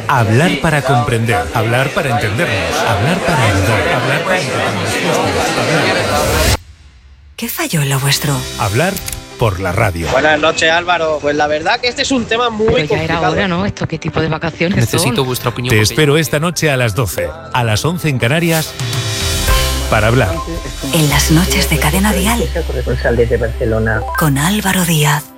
Hablar para comprender, hablar para entendernos, hablar para ayudar, hablar para encontrar. ¿Qué falló en lo vuestro? Hablar por la radio. Buenas noches, Álvaro. Pues la verdad que este es un tema muy Pero ya complicado. era hora, ¿no? ¿Esto qué tipo de vacaciones Necesito son? vuestra opinión. Te espero esta noche a las 12, a las 11 en Canarias, para hablar. En las noches de Cadena Dial, Corresponsal desde Barcelona. con Álvaro Díaz.